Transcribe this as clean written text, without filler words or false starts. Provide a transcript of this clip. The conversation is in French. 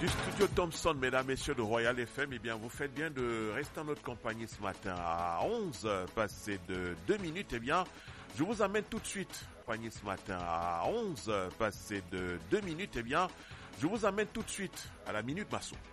Du studio Thompson, mesdames, messieurs de Royal FM, eh bien, vous faites bien de rester en notre compagnie ce matin à 11, passé de 2 minutes, eh bien, je vous amène tout de suite, compagnie ce matin à 11, passé de 2 minutes, eh bien, je vous amène tout de suite à la Minute Maçon.